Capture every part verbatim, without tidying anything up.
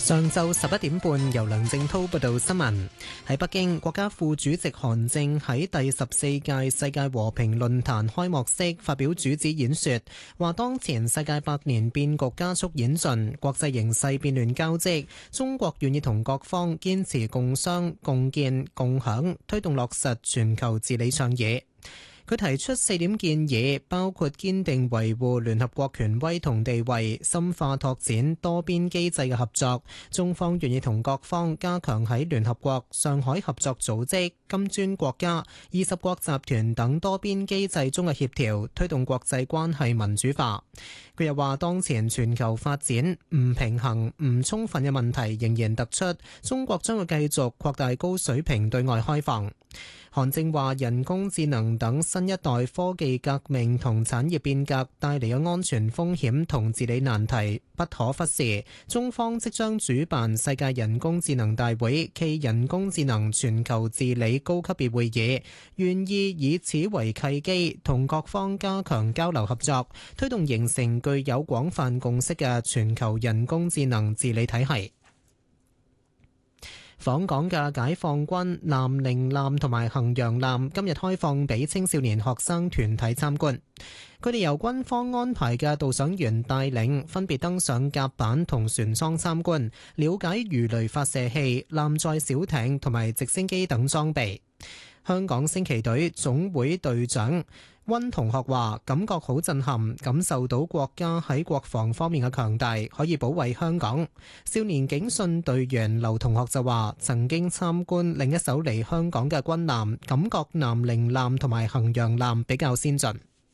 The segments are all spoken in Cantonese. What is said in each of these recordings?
上晝十一點半，由梁正滔報道新聞。喺北京，國家副主席韓正喺第十四屆世界和平論壇開幕式發表主旨演說，話當前世界百年變局加速演進，國際形勢變亂交織，中國願意同各方堅持共商、共建、共享，推動落實全球治理倡議。佢提出四點建議，包括堅定維護聯合國權威同地位，深化拓展多邊機制嘅合作。中方願意同各方加強喺聯合國、上海合作組織、金磚國家、二十國集團等多邊機制中嘅協調，推動國際關係民主化。佢又話，當前全球發展唔平衡、唔充分嘅問題仍然突出，中國將會繼續擴大高水平對外開放。韓正話，人工智能等新一代科技革命同產業變革帶嚟嘅安全風險同治理難題不可忽視。中方即將主辦世界人工智能大會暨人工智能全球治理高級別會議，願意以此為契機，同各方加強交流合作，推動形成具有廣泛共識嘅全球人工智能治理體系。訪港嘅解放軍南寧艦同埋衡陽艦今日開放俾青少年學生團體參觀，佢哋由軍方安排嘅導賞員帶領，分別登上甲板同船艙參觀，了解魚雷發射器、艦載小艇同埋直升機等裝備。香港升旗隊總會隊長溫同學話，感覺好震撼，感受到國家喺國防方面嘅強大，可以保衛香港。少年警訊隊員劉同學就話，曾經參觀另一艘嚟香港嘅軍艦，感覺南寧艦同埋衡陽艦比較先進。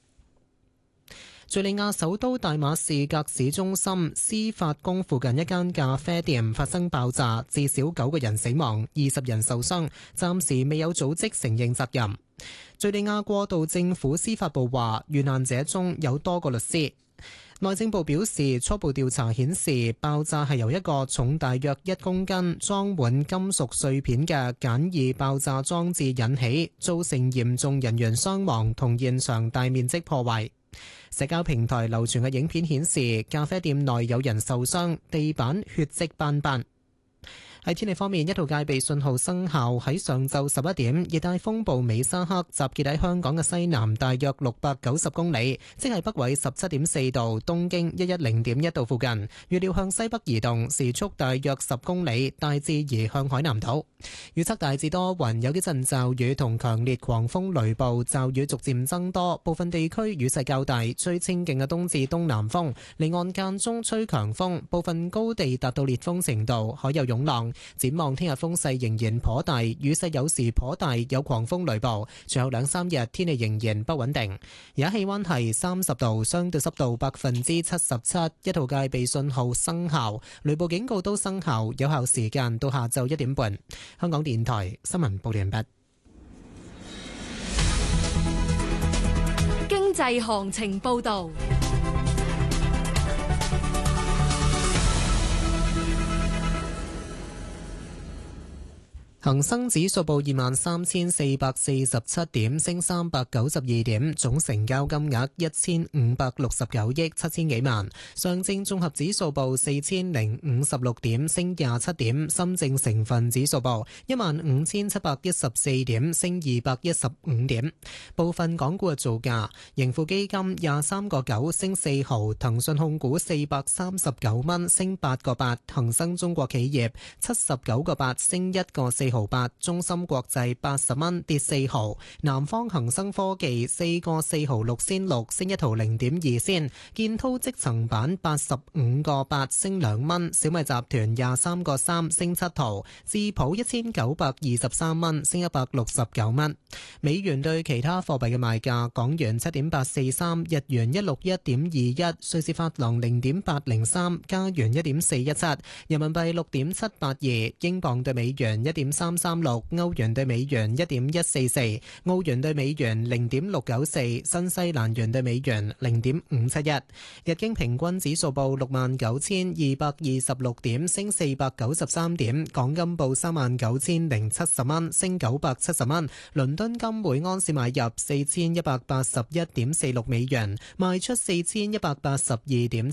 敘利亞首都大馬士革市中心司法宮附近一間咖啡店發生爆炸，至少九個人死亡，二十人受傷，暫時未有組織承認責任。敘利亞過渡政府司法部話，遇難者中有多個律師。內政部表示，初步調查顯示，爆炸係由一個重大約一公斤、裝滿金屬碎片嘅簡易爆炸裝置引起，造成嚴重人員傷亡同現場大面積破壞。社交平台流傳嘅影片顯示，咖啡店內有人受傷，地板血跡斑斑。喺天氣方面，一號戒備信號生效。喺上晝十一點，熱帶風暴美沙克集結喺香港嘅西南大約六百九十公里，即係北緯十七點四度、東經一一零點一度附近。預料向西北移動，時速大約十公里，大致移向海南島。預測大致多雲，有幾陣驟雨同強烈狂風雷暴，驟雨逐漸增多，部分地區雨勢較大，吹清勁嘅東至東南風，離岸間中吹強風，部分高地達到烈風程度，海有湧浪。展望聽日風勢仍然頗大，雨勢有時頗大，有狂風雷暴。隨後兩三日天氣仍然不穩定。而家氣溫係三十度，相對濕度百分之七十七，一號戒備信號生效，雷暴警告都生效，有效時間到下晝一點半。香港電台新聞報道完畢。 經濟行情報道。 恒生指數報二萬三千四百四十七點，升三百九十二點，總成交金額一千五百六十九億七千幾萬。上證綜合指數報四千零五十六點，升廿七點。深證成分指數報一萬五千七百一十四點，升二百一十五點。部分港股嘅造價：盈富基金廿三個九升四毫，騰訊控股四百三十九蚊升八個八，恒生中國企業七十九個八升一個四毫八，中芯國際八十蚊跌四毫，南方恒生科技四個四毫六仙六升一毫零點二仙，建滔積層板八十五個八升兩蚊，小米集團廿三個三升七毫，智普一千九百二十三蚊升一百六十九蚊。美元對其他貨幣嘅賣價：港元七點八四三，日元一六一點二一，瑞士法郎零點八零三，加元一點四一七，人民幣六點七八二，英鎊對美元一點三三六，歐元對美元一點一四四，澳元對美元零點六九四，新西蘭元對美元零點五七一。日經平均指數報六萬九千二百二十六點，升四百九十三點。港金報三萬九千零七十蚊，升九百七十蚊。倫敦金每安士買入四千一百八十一點四六美元，賣出四千一百八十二點